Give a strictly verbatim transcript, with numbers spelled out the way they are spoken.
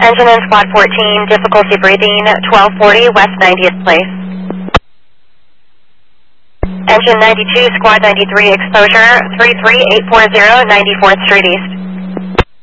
Engine in Squad fourteen, difficulty breathing, twelve forty West ninetieth Place. Engine ninety-two, Squad ninety-three, exposure, three three eight four zero, ninety-fourth Street East.